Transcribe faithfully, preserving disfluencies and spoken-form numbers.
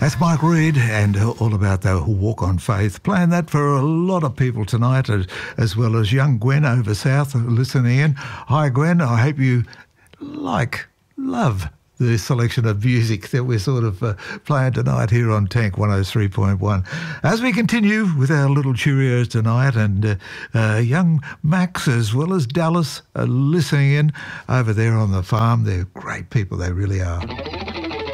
That's Mike Reid and all about the Walk on Faith. Playing that for a lot of people tonight, as, as well as young Gwen over south listening in. Hi, Gwen. I hope you like, love the selection of music that we're sort of uh, playing tonight here on Tank one oh three point one. As we continue with our little Cheerios tonight, and uh, uh, young Max as well as Dallas are listening in over there on the farm. They're great people, they really are.